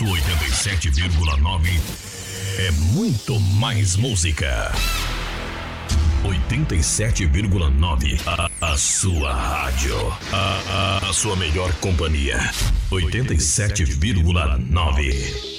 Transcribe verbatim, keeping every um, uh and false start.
sua oitenta e sete vírgula nove é muito mais música. oitenta e sete vírgula nove, a, a sua rádio, a, a, a sua melhor companhia. oitenta e sete vírgula nove.